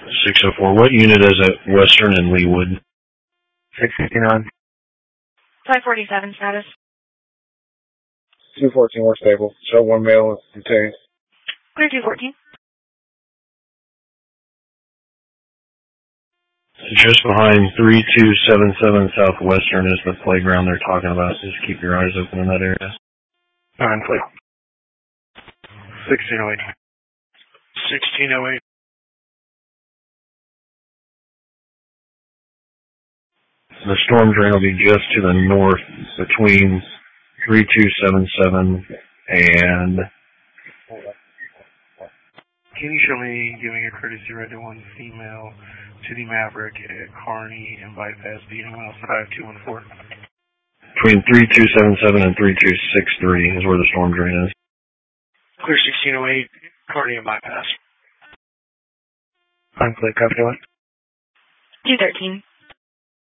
604. What unit is it? Western and Leewood. 659. 547 status. 214, we're stable. Show one male and two. Clear 214. Just behind 3277 Southwestern is the playground they're talking about. Just keep your eyes open in that area. 9, please. 1608. 1608. The storm drain will be just to the north between 3277 and... Can you show me giving a courtesy ride to one female to the Maverick at Kearney and bypass Dino Miles 5214? Between 3277 and 3263 is where the storm drain is. Clear 1608, Kearney and bypass. Unclear, copy one. 213.